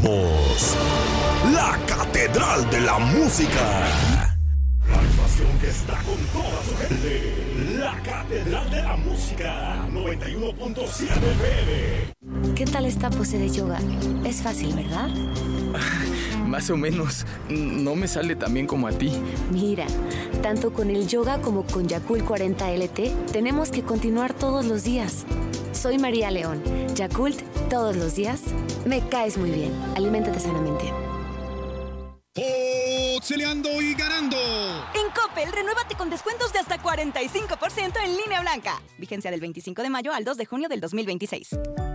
somos la Catedral de la Música. La estación que está con toda su gente. La Catedral de la Música. 91.7 FM. ¿Qué tal esta pose de yoga? Es fácil, ¿verdad? Más o menos. No me sale tan bien como a ti. Mira, tanto con el yoga como con Yakult 40 LT, tenemos que continuar todos los días. Soy María León. Yakult, todos los días. Me caes muy bien. Aliméntate sanamente. Peleando y ganando. En Coppel, renuévate con descuentos de hasta 45% en línea blanca. Vigencia del 25 de mayo al 2 de junio del 2026.